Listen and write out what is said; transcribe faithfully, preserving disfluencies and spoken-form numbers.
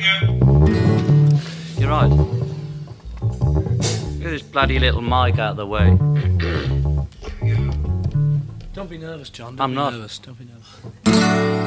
You're right. Get this bloody little mic out of the way. Don't be nervous, John. Don't I'm be not. nervous. Don't be nervous.